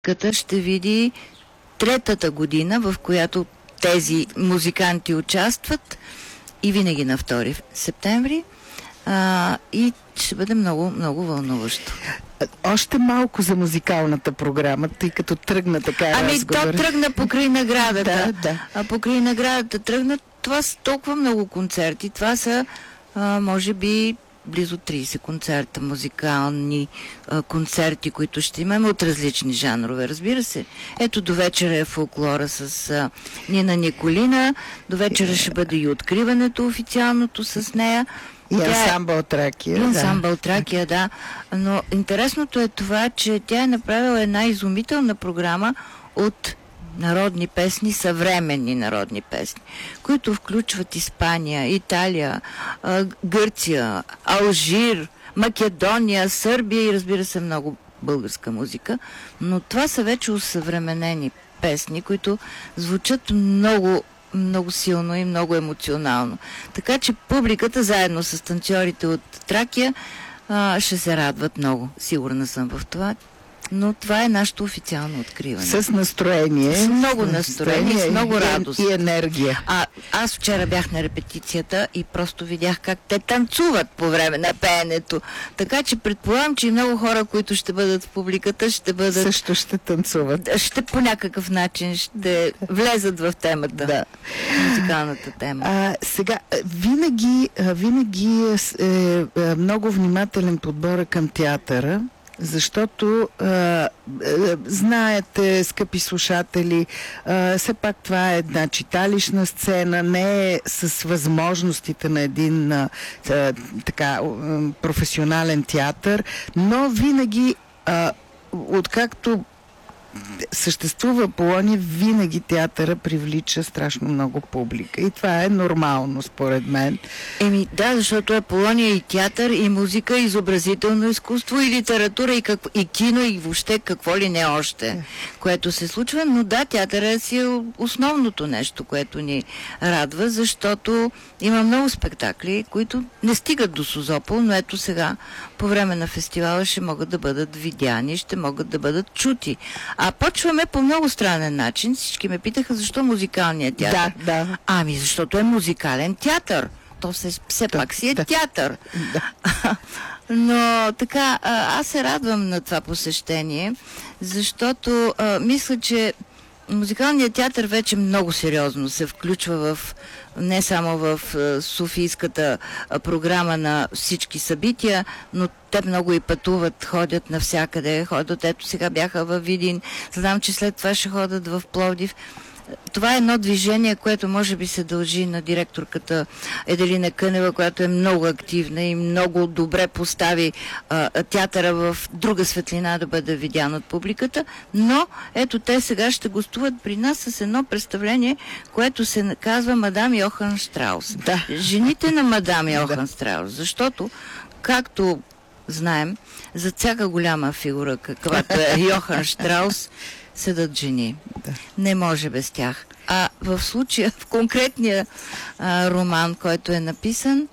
Като ще види третата година, в която тези музиканти участват, и винаги на 2 септември, и ще бъде много, много вълнуващо. Още малко за музикалната програма, тъй като тръгна така разговор. То тръгна покрай наградата. Да. А покрай наградата тръгна, това са толкова много концерти. Това са, може би, близо 30 концерта, музикални концерти, които ще имаме от различни жанрове. Разбира се. Ето, до вечера е фолклора с Нина Николина, до вечера ще бъде и откриването официалното с нея. И ансамбъл Тракия. И ансамбъл Тракия, да. Но интересното е това, че тя е направила една изумителна програма от народни песни, съвременни народни песни, които включват Испания, Италия, Гърция, Алжир, Македония, Сърбия и, разбира се, много българска музика. Но това са вече усъвременени песни, които звучат много, много силно и много емоционално. Така че публиката, заедно с танцорите от Тракия, ще се радват много. Сигурна съм в това. Но това е нашето официално откриване. С настроение. С много настроение, с много радост. И енергия. Аз вчера бях на репетицията и просто видях как те танцуват по време на пеенето. Така че предполагам, че и много хора, които ще бъдат в публиката, ще бъдат... Също ще танцуват. Ще по някакъв начин ще влезат в темата. Да. Музикалната тема. Сега, винаги е много внимателен подбора към театъра, защото знаете, скъпи слушатели, все пак това е една читалищна сцена, не е с възможностите на един професионален театър, но винаги, откакто съществува Полония, винаги театъра привлича страшно много публика. И това е нормално, според мен. Да, защото е Полония и театър, и музика, и изобразително изкуство, и литература, и кино, и въобще какво ли не още, което се случва. Но да, театъра си основното нещо, което ни радва, защото има много спектакли, които не стигат до Созопол, но ето сега, по време на фестивала, ще могат да бъдат видяни, ще могат да бъдат чути. А почваме по много странен начин. Всички ме питаха, защо музикалният театър? Да. Защото е музикален театър. То все пак си е театър. Да. Но така, аз се радвам на това посещение, защото мисля, че музикалният театър вече много сериозно се включва не само в софийската програма на всички събития, но те много и пътуват, ходят навсякъде, ето сега бяха във Видин, знам, че след това ще ходят в Пловдив. Това е едно движение, което може би се дължи на директорката Еделина Кънева, която е много активна и много добре постави театъра в друга светлина да бъде видян от публиката, но ето те сега ще гостуват при нас с едно представление, което се казва Мадам Йохан Штраус. Да. Жените на Мадам Йохан Штраус, защото, както знаем, за всяка голяма фигура, каквато е Йохан Штраус, седат жени. Да. Не може без тях. А в случая, в конкретния роман, който е написан,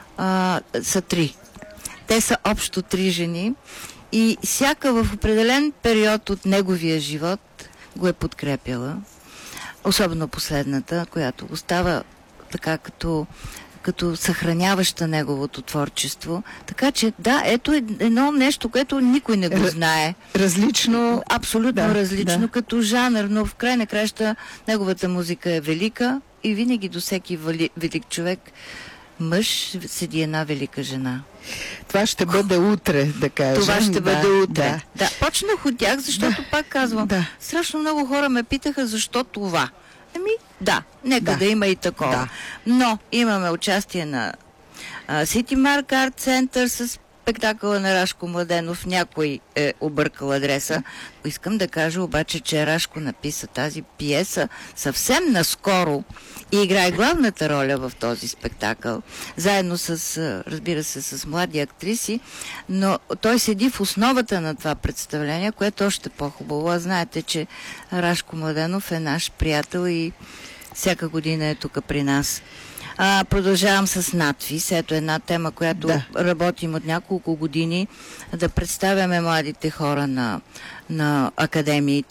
са 3. Те са общо 3 жени и всяка в определен период от неговия живот го е подкрепяла. Особено последната, която остава така като съхраняваща неговото творчество. Така че, да, ето едно нещо, което никой не го знае. Различно. Абсолютно различно като жанр, но в край на краща неговата музика е велика и винаги до всеки велик човек, мъж, седи една велика жена. Това ще бъде утре, да кажем. Това ще бъде утре. Да, почнах от тях, защото пак казвам, страшно много хора ме питаха защо това. Нека да има и такова. Да. Но имаме участие на City Mark Art Center с спектакъла на Рашко Младенов. Някой е объркал адреса. Искам да кажа обаче, че Рашко написа тази пиеса съвсем наскоро и играе главната роля в този спектакъл. Заедно разбира се, с млади актриси, но той седи в основата на това представление, което е още по-хубаво. Знаете, че Рашко Младенов е наш приятел и всяка година е тук при нас. Продължавам с надпис. Ето една тема, която работим от няколко години, да представяме младите хора на академиите.